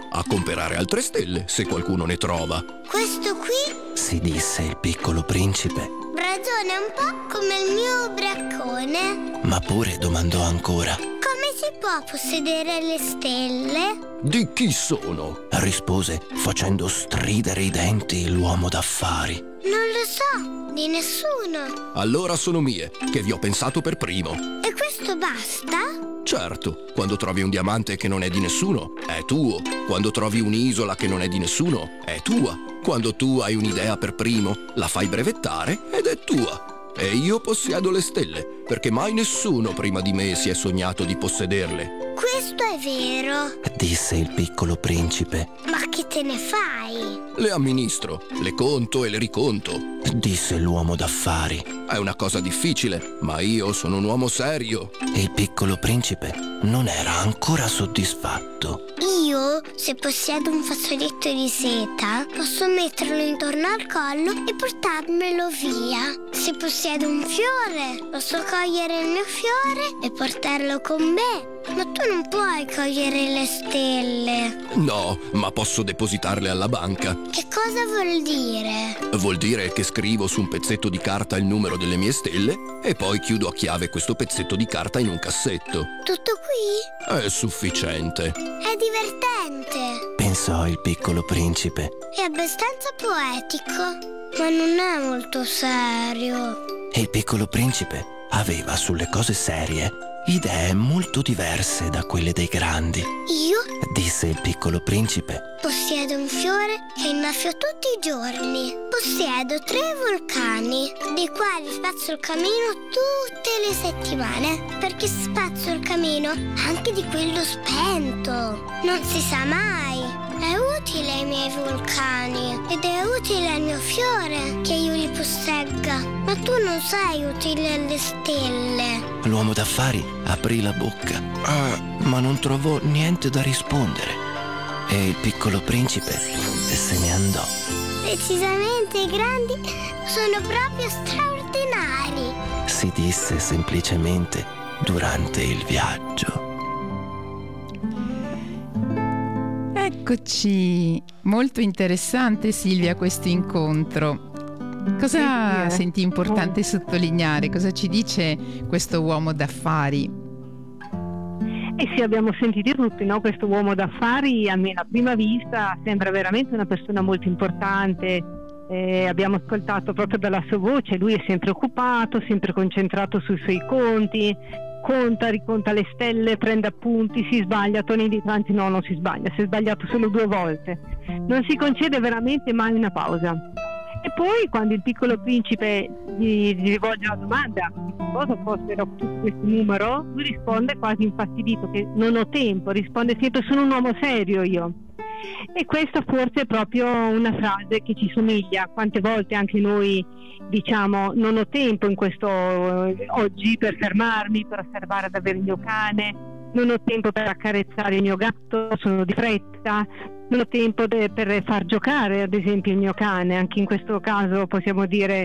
a comprare altre stelle se qualcuno ne trova. Questo qui? Si disse il Piccolo Principe. Ragiona un po' come il mio ubriacone. Ma pure domandò ancora. Come si può possedere le stelle? Di chi sono? Rispose facendo stridere i denti l'uomo d'affari. Non lo so, di nessuno. Allora sono mie, che vi ho pensato per primo. E questo basta? Certo, quando trovi un diamante che non è di nessuno, è tuo. Quando trovi un'isola che non è di nessuno, è tua. Quando tu hai un'idea per primo, la fai brevettare ed è tua. E io possiedo le stelle, perché mai nessuno prima di me si è sognato di possederle. Questo è vero. Disse il Piccolo Principe. Ma che te ne fai? Le amministro, le conto e le riconto. Disse l'uomo d'affari. È una cosa difficile, ma io sono un uomo serio. E il Piccolo Principe non era ancora soddisfatto. Io, se possiedo un fazzoletto di seta, posso metterlo intorno al collo e portarmelo via. Se possiedo un fiore, posso cogliere il mio fiore e portarlo con me. Ma tu non puoi cogliere le stelle. No, ma posso depositarle alla banca. Che cosa vuol dire? Vuol dire che scrivo su un pezzetto di carta il numero delle mie stelle e poi chiudo a chiave questo pezzetto di carta in un cassetto. Tutto qui? È sufficiente. È divertente. Pensò il Piccolo Principe. È abbastanza poetico, ma non è molto serio. E il Piccolo Principe aveva sulle cose serie idee molto diverse da quelle dei grandi. Io? Disse il Piccolo Principe. Possiedo un fiore che innaffio tutti i giorni. Possiedo 3 vulcani, dei quali spazzo il camino tutte le settimane, perché spazzo il camino anche di quello spento. Non si sa mai. È utile ai miei vulcani ed è utile al mio fiore che io li possegga. Ma tu non sei utile alle stelle. L'uomo d'affari aprì la bocca, ma non trovò niente da rispondere. E il Piccolo Principe se ne andò. Decisamente i grandi sono proprio straordinari, Si disse semplicemente durante il viaggio. Eccoci, molto interessante Silvia questo incontro. Cosa senti importante sottolineare? Cosa ci dice questo uomo d'affari? Eh sì, abbiamo sentito tutti, no? Questo uomo d'affari, almeno a prima vista, sembra veramente una persona molto importante. Abbiamo ascoltato proprio dalla sua voce, lui è sempre occupato, sempre concentrato sui suoi conti, conta, riconta le stelle, prende appunti, si sbaglia, torna indietro, anzi no, non si sbaglia, si è sbagliato solo 2 volte. Non si concede veramente mai una pausa. E poi quando il Piccolo Principe gli rivolge la domanda cosa fossero tutto questo numero, lui risponde quasi infastidito che non ho tempo, risponde sempre sono un uomo serio io. E questa forse è proprio una frase che ci somiglia. Quante volte anche noi diciamo non ho tempo in questo oggi per fermarmi, per osservare davvero il mio cane, non ho tempo per accarezzare il mio gatto, sono di fretta, non ho tempo per far giocare ad esempio il mio cane. Anche in questo caso possiamo dire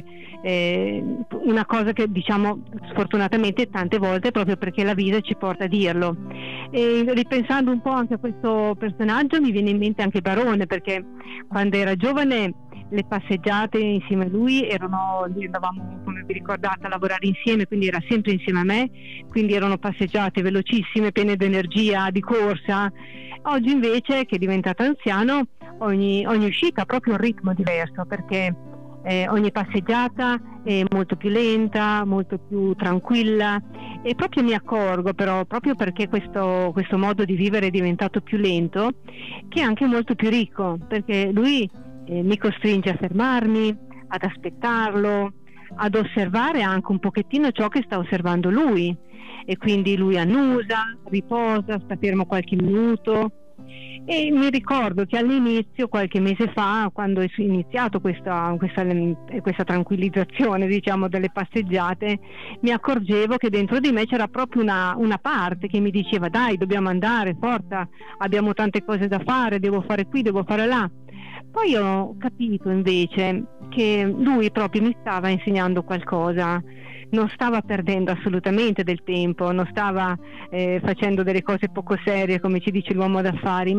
una cosa che diciamo sfortunatamente tante volte proprio perché la vita ci porta a dirlo. E ripensando un po' anche a questo personaggio mi viene in mente anche Barone, perché quando era giovane le passeggiate insieme a lui andavamo, come vi ricordate, a lavorare insieme, quindi era sempre insieme a me, quindi erano passeggiate velocissime, piene di energia, di corsa. Oggi invece che è diventato anziano ogni uscita ha proprio un ritmo diverso, perché ogni passeggiata è molto più lenta, molto più tranquilla, e proprio mi accorgo però, proprio perché questo modo di vivere è diventato più lento, che è anche molto più ricco, perché lui mi costringe a fermarmi, ad aspettarlo, ad osservare anche un pochettino ciò che sta osservando lui, e quindi lui annusa, riposa, sta fermo qualche minuto. E mi ricordo che all'inizio, qualche mese fa, quando è iniziato questa tranquillizzazione diciamo delle passeggiate, mi accorgevo che dentro di me c'era proprio una parte che mi diceva dai, dobbiamo andare, forza, abbiamo tante cose da fare, devo fare qui, devo fare là. Poi ho capito invece che lui proprio mi stava insegnando qualcosa, non stava perdendo assolutamente del tempo, non stava facendo delle cose poco serie come ci dice l'uomo d'affari, ma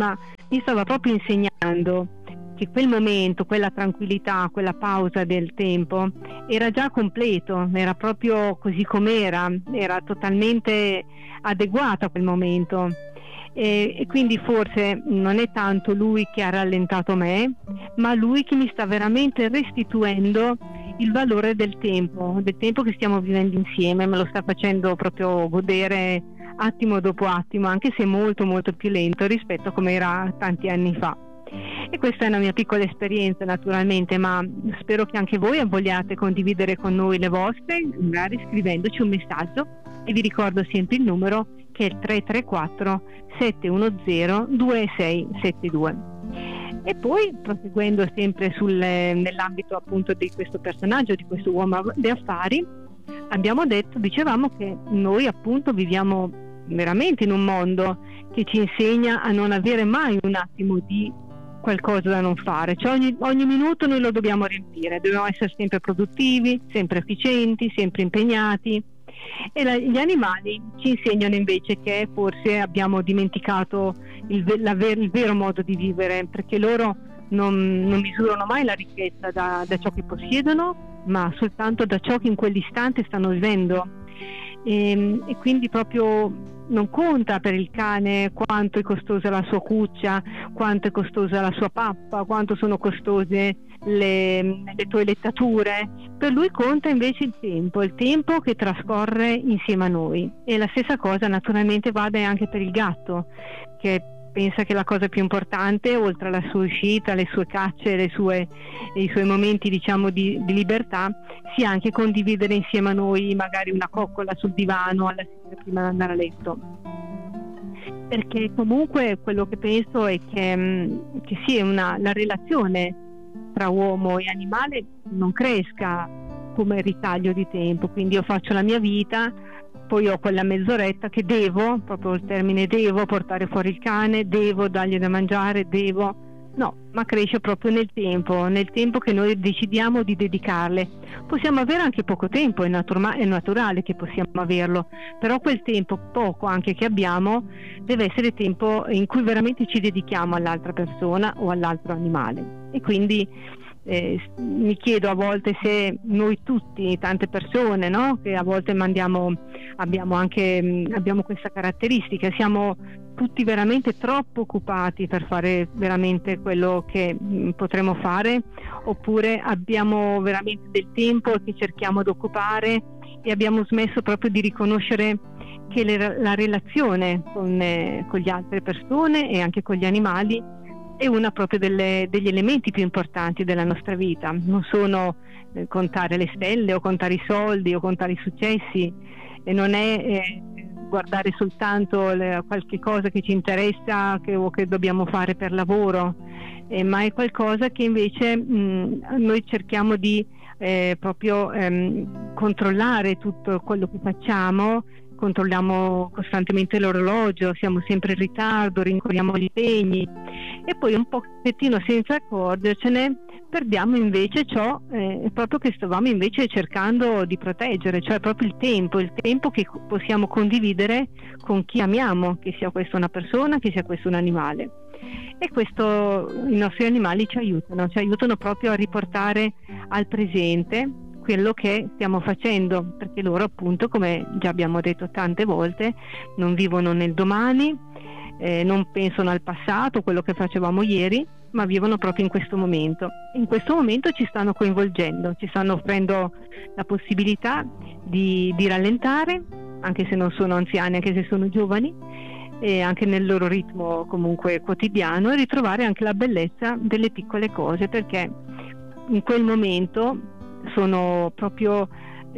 mi stava proprio insegnando che quel momento, quella tranquillità, quella pausa del tempo era già completo, era proprio così com'era, era totalmente adeguato a quel momento. E quindi forse non è tanto lui che ha rallentato me, ma lui che mi sta veramente restituendo il valore del tempo che stiamo vivendo insieme, me lo sta facendo proprio godere attimo dopo attimo, anche se molto molto più lento rispetto a come era tanti anni fa. E questa è una mia piccola esperienza, naturalmente, ma spero che anche voi vogliate condividere con noi le vostre, magari scrivendoci un messaggio, e vi ricordo sempre il numero, che è il 334 710 2672. E poi, proseguendo sempre nell'ambito appunto di questo personaggio, di questo uomo di affari, dicevamo che noi appunto viviamo veramente in un mondo che ci insegna a non avere mai un attimo di qualcosa da non fare, cioè ogni minuto noi lo dobbiamo riempire, dobbiamo essere sempre produttivi, sempre efficienti, sempre impegnati. E gli animali ci insegnano invece che forse abbiamo dimenticato il vero modo di vivere, perché loro non misurano mai la ricchezza da ciò che possiedono, ma soltanto da ciò che in quell'istante stanno vivendo. E quindi proprio non conta per il cane quanto è costosa la sua cuccia, quanto è costosa la sua pappa, quanto sono costose le toilettature. Per lui conta invece il tempo che trascorre insieme a noi. E la stessa cosa naturalmente vale anche per il gatto, che pensa che la cosa più importante, oltre alla sua uscita, le sue cacce, i suoi momenti diciamo di libertà, sia anche condividere insieme a noi magari una coccola sul divano alla sera prima di andare a letto. Perché comunque quello che penso è che sì, la relazione tra uomo e animale non cresca come ritaglio di tempo, quindi io faccio la mia vita, poi ho quella mezz'oretta che devo, proprio il termine devo, portare fuori il cane, devo dargli da mangiare, no, ma cresce proprio nel tempo che noi decidiamo di dedicarle. Possiamo avere anche poco tempo, è naturale che possiamo averlo, però quel tempo poco anche che abbiamo deve essere tempo in cui veramente ci dedichiamo all'altra persona o all'altro animale. E quindi mi chiedo a volte se noi tutti, tante persone, no? Che a volte abbiamo questa caratteristica, siamo tutti veramente troppo occupati per fare veramente quello che potremmo fare, oppure abbiamo veramente del tempo che cerchiamo di occupare e abbiamo smesso proprio di riconoscere che la relazione con le altre persone e anche con gli animali è una proprio degli elementi più importanti della nostra vita. Non sono contare le stelle o contare i soldi o contare i successi, e non è guardare soltanto qualche cosa che ci interessa o che dobbiamo fare per lavoro, ma è qualcosa che invece noi cerchiamo di proprio controllare tutto quello che facciamo. Controlliamo costantemente l'orologio, siamo sempre in ritardo, rincorriamo gli impegni, e poi un pochettino senza accorgercene perdiamo invece ciò proprio che stavamo invece cercando di proteggere, cioè proprio il tempo che possiamo condividere con chi amiamo, che sia questo una persona, che sia questo un animale. E questo i nostri animali ci aiutano proprio a riportare al presente quello che stiamo facendo, perché loro appunto, come già abbiamo detto tante volte, non vivono nel domani, non pensano al passato, quello che facevamo ieri, ma vivono proprio in questo momento. In questo momento ci stanno coinvolgendo, ci stanno offrendo la possibilità di rallentare, anche se non sono anziani, anche se sono giovani, e anche nel loro ritmo comunque quotidiano, e ritrovare anche la bellezza delle piccole cose, perché in quel momento sono proprio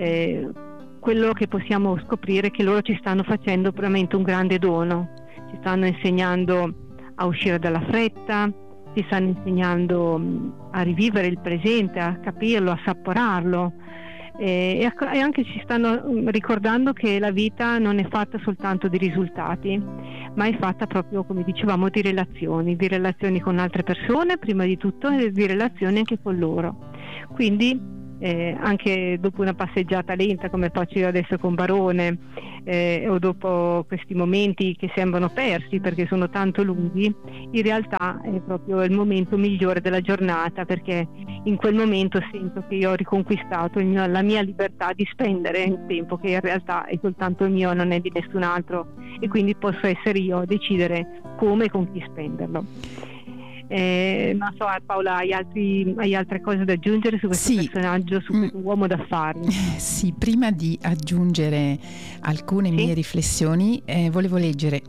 quello che possiamo scoprire, che loro ci stanno facendo veramente un grande dono. Ci stanno insegnando a uscire dalla fretta, ci stanno insegnando a rivivere il presente, a capirlo, a assaporarlo, e anche ci stanno ricordando che la vita non è fatta soltanto di risultati, ma è fatta proprio, come dicevamo, di relazioni con altre persone prima di tutto, e di relazioni anche con loro. Quindi anche dopo una passeggiata lenta come faccio io adesso con Barone, o dopo questi momenti che sembrano persi perché sono tanto lunghi, in realtà è proprio il momento migliore della giornata, perché in quel momento sento che io ho riconquistato la mia libertà di spendere il tempo che in realtà è soltanto il mio, non è di nessun altro, e quindi posso essere io a decidere come e con chi spenderlo. Non so, Paola, hai altre cose da aggiungere su questo personaggio, su questo uomo d'affari? Sì, prima di aggiungere alcune mie riflessioni, volevo leggere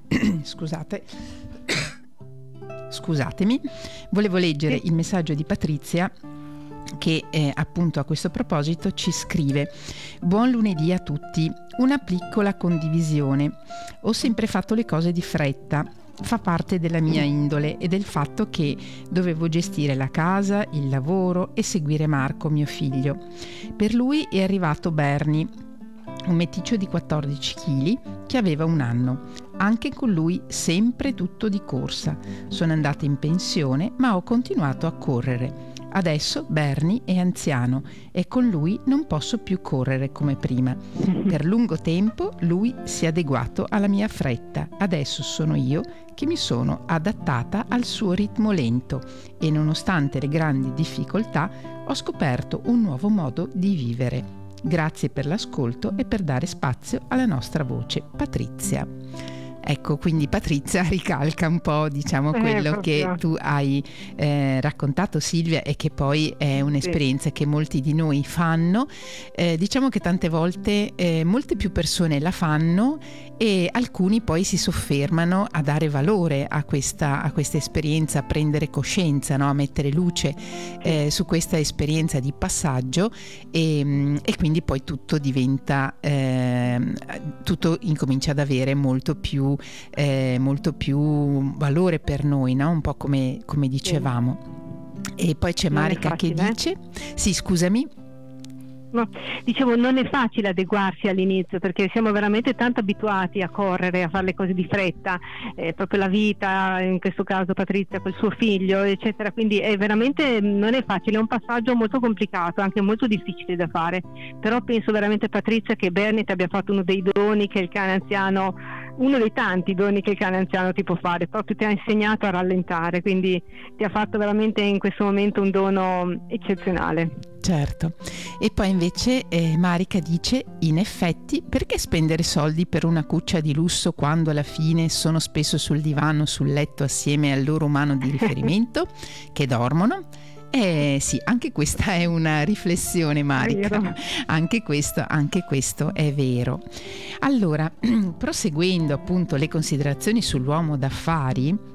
scusatemi, volevo leggere il messaggio di Patrizia che appunto a questo proposito ci scrive: buon lunedì a tutti, una piccola condivisione. Ho sempre fatto le cose di fretta, fa parte della mia indole e del fatto che dovevo gestire la casa, il lavoro e seguire Marco, mio figlio. Per lui è arrivato Bernie, un meticcio di 14 kg che aveva 1 anno. Anche con lui sempre tutto di corsa. Sono andata in pensione ma ho continuato a correre. Adesso Bernie è anziano e con lui non posso più correre come prima. Per lungo tempo lui si è adeguato alla mia fretta. Adesso sono io che mi sono adattata al suo ritmo lento e nonostante le grandi difficoltà ho scoperto un nuovo modo di vivere. Grazie per l'ascolto e per dare spazio alla nostra voce. Patrizia. Ecco, quindi Patrizia ricalca un po', diciamo, quello che tu hai raccontato, Silvia, e che poi è un'esperienza che molti di noi fanno. Diciamo che tante volte molte più persone la fanno e alcuni poi si soffermano a dare valore a questa esperienza, a prendere coscienza, no? A mettere luce su questa esperienza di passaggio e quindi poi tutto diventa, tutto incomincia ad avere molto più valore per noi, no? Un po' come dicevamo. E poi c'è Marica che dice: sì, scusami. No, dicevo, non è facile adeguarsi all'inizio perché siamo veramente tanto abituati a correre, a fare le cose di fretta, proprio la vita, in questo caso Patrizia col suo figlio, eccetera, quindi è veramente, non è facile, è un passaggio molto complicato, anche molto difficile da fare, però penso veramente, Patrizia, che Bernie ti abbia fatto uno dei doni che il cane anziano, uno dei tanti doni che il cane anziano ti può fare, proprio ti ha insegnato a rallentare, quindi ti ha fatto veramente in questo momento un dono eccezionale. Certo. E poi invece Marica dice: in effetti, perché spendere soldi per una cuccia di lusso quando alla fine sono spesso sul divano, sul letto assieme al loro umano di riferimento che dormono? Sì, anche questa è una riflessione, Marica. Anche questo è vero. Allora, proseguendo appunto le considerazioni sull'uomo d'affari,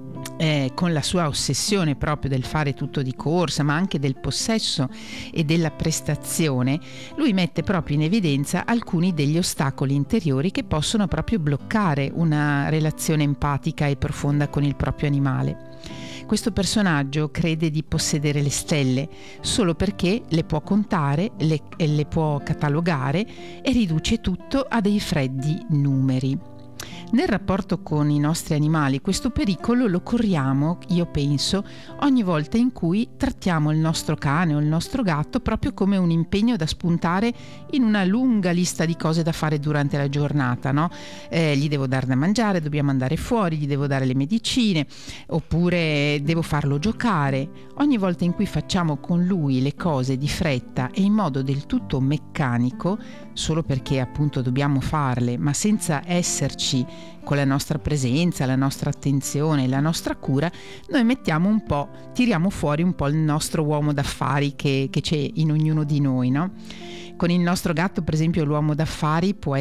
con la sua ossessione proprio del fare tutto di corsa, ma anche del possesso e della prestazione, lui mette proprio in evidenza alcuni degli ostacoli interiori che possono proprio bloccare una relazione empatica e profonda con il proprio animale. Questo personaggio crede di possedere le stelle solo perché le può contare, le può catalogare e riduce tutto a dei freddi numeri. Nel rapporto con i nostri animali questo pericolo lo corriamo, io penso, ogni volta in cui trattiamo il nostro cane o il nostro gatto proprio come un impegno da spuntare in una lunga lista di cose da fare durante la giornata, no? Gli devo dare da mangiare, dobbiamo andare fuori, gli devo dare le medicine, oppure devo farlo giocare. Ogni volta in cui facciamo con lui le cose di fretta e in modo del tutto meccanico, solo perché appunto dobbiamo farle, ma senza esserci con la nostra presenza, la nostra attenzione, la nostra cura, noi tiriamo fuori un po' il nostro uomo d'affari che c'è in ognuno di noi, no? Con il nostro gatto, per esempio, l'uomo d'affari può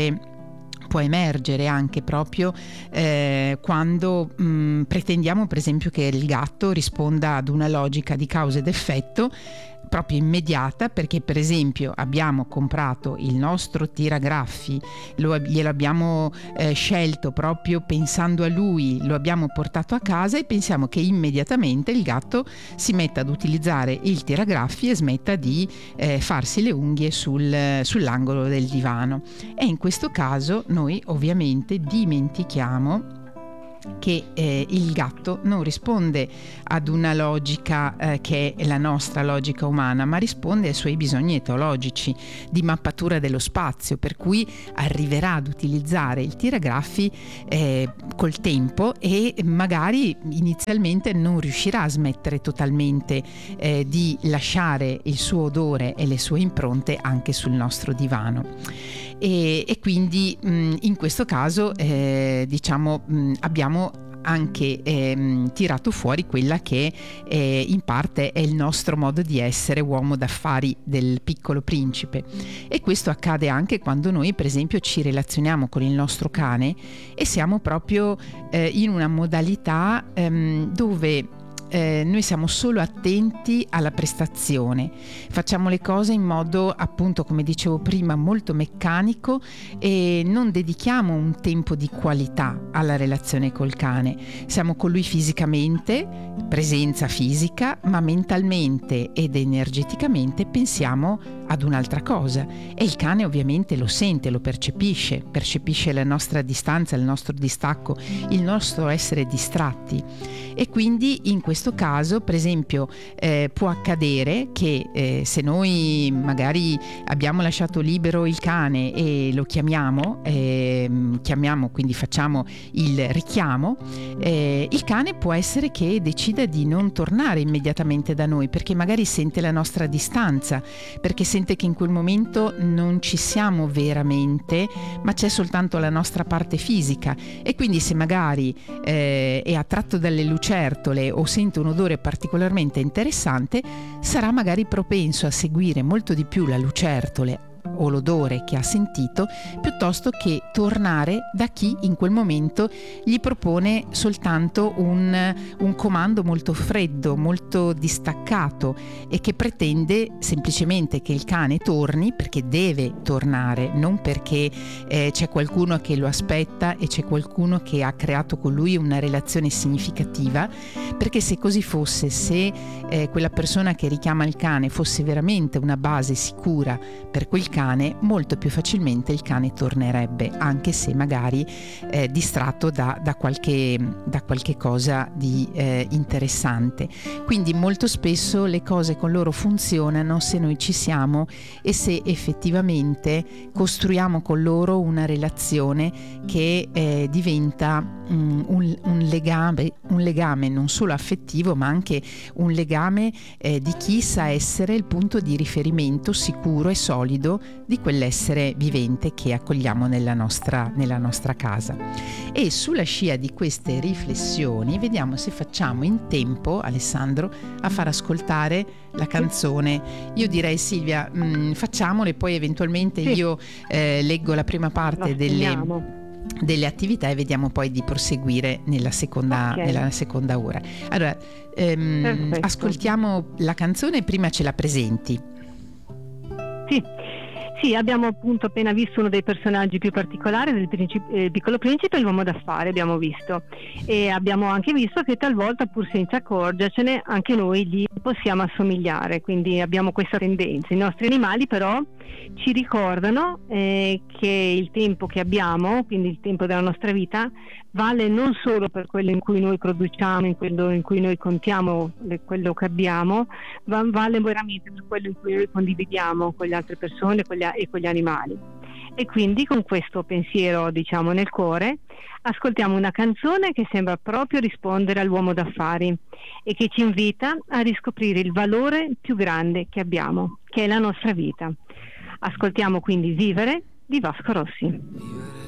emergere anche proprio quando pretendiamo, per esempio, che il gatto risponda ad una logica di causa ed effetto proprio immediata, perché per esempio abbiamo comprato il nostro tiragraffi, glielo abbiamo scelto proprio pensando a lui, lo abbiamo portato a casa e pensiamo che immediatamente il gatto si metta ad utilizzare il tiragraffi e smetta di farsi le unghie sull'angolo del divano. E in questo caso noi ovviamente dimentichiamo che il gatto non risponde ad una logica che è la nostra logica umana, ma risponde ai suoi bisogni etologici di mappatura dello spazio, per cui arriverà ad utilizzare il tiragraffi col tempo e magari inizialmente non riuscirà a smettere totalmente di lasciare il suo odore e le sue impronte anche sul nostro divano. E quindi in questo caso abbiamo anche tirato fuori quella che in parte è il nostro modo di essere uomo d'affari del Piccolo Principe, e questo accade anche quando noi per esempio ci relazioniamo con il nostro cane e siamo proprio in una modalità dove noi siamo solo attenti alla prestazione, facciamo le cose in modo, appunto, come dicevo prima, molto meccanico, e non dedichiamo un tempo di qualità alla relazione col cane. Siamo con lui fisicamente, presenza fisica, ma mentalmente ed energeticamente pensiamo ad un'altra cosa, e il cane ovviamente lo sente, lo percepisce la nostra distanza, il nostro distacco, il nostro essere distratti. E quindi in questo caso, per esempio, può accadere che se noi magari abbiamo lasciato libero il cane e lo chiamiamo, quindi facciamo il richiamo, il cane può essere che decida di non tornare immediatamente da noi, perché magari sente la nostra distanza, perché sente che in quel momento non ci siamo veramente, ma c'è soltanto la nostra parte fisica, e quindi se magari è attratto dalle lucertole o sente un odore particolarmente interessante, sarà magari propenso a seguire molto di più la lucertole o l'odore che ha sentito, piuttosto che tornare da chi in quel momento gli propone soltanto un comando molto freddo, molto distaccato, e che pretende semplicemente che il cane torni perché deve tornare, non perché c'è qualcuno che lo aspetta e c'è qualcuno che ha creato con lui una relazione significativa, perché se così fosse, se quella persona che richiama il cane fosse veramente una base sicura per quel cane, molto più facilmente il cane tornerebbe, anche se magari distratto da qualche cosa di interessante. Quindi molto spesso le cose con loro funzionano se noi ci siamo e se effettivamente costruiamo con loro una relazione che diventa un legame non solo affettivo, ma anche un legame di chi sa essere il punto di riferimento sicuro e solido di quell'essere vivente che accogliamo nella nostra casa. E sulla scia di queste riflessioni vediamo se facciamo in tempo, Alessandro, a far ascoltare la canzone. Io direi, Silvia, facciamole, poi eventualmente io leggo la prima parte delle attività e vediamo poi di proseguire nella seconda ora. Allora, ascoltiamo la canzone e prima ce la presenti. Sì, abbiamo appunto appena visto uno dei personaggi più particolari del Piccolo Principe, l'uomo d'affari, abbiamo visto, e abbiamo anche visto che talvolta, pur senza accorgercene, anche noi gli possiamo assomigliare, quindi abbiamo questa tendenza. I nostri animali però ci ricordano che il tempo che abbiamo, quindi il tempo della nostra vita, vale non solo per quello in cui noi produciamo, in quello in cui noi contiamo quello che abbiamo, vale veramente per quello in cui noi condividiamo con le altre persone e con gli animali. E quindi con questo pensiero, diciamo, nel cuore, ascoltiamo una canzone che sembra proprio rispondere all'uomo d'affari e che ci invita a riscoprire il valore più grande che abbiamo, che è la nostra vita. Ascoltiamo quindi Vivere di Vasco Rossi.